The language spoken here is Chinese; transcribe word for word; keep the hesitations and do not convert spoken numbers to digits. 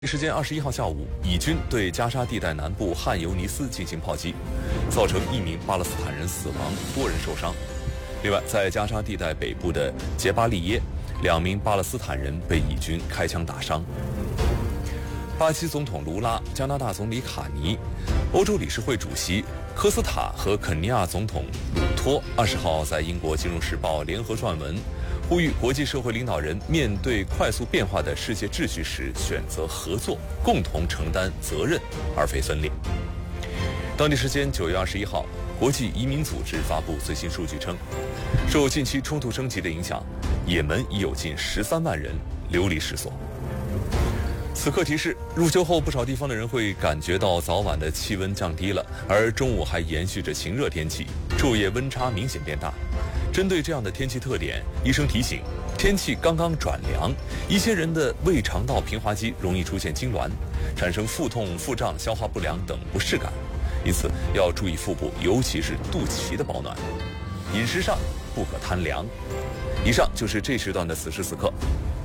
时间二十一号下午，以军对加沙地带南部汉尤尼斯进行炮击，造成一名巴勒斯坦人死亡，多人受伤。另外，在加沙地带北部的杰巴利耶，两名巴勒斯坦人被以军开枪打伤。巴西总统卢拉、加拿大总理卡尼、欧洲理事会主席科斯塔和肯尼亚总统鲁托二十号在英国《金融时报》联合撰文，呼吁国际社会领导人面对快速变化的世界秩序时，选择合作，共同承担责任，而非分裂。当地时间九月二十一号，国际移民组织发布最新数据称，受近期冲突升级的影响，也门已有近十三万人流离失所。此刻提示：入秋后，不少地方的人会感觉到早晚的气温降低了，而中午还延续着晴热天气，昼夜温差明显变大。针对这样的天气特点，医生提醒，天气刚刚转凉，一些人的胃肠道平滑肌容易出现痉挛，产生腹痛、腹胀、消化不良等不适感，因此要注意腹部，尤其是肚脐的保暖。饮食上不可贪凉。以上就是这时段的此时此刻。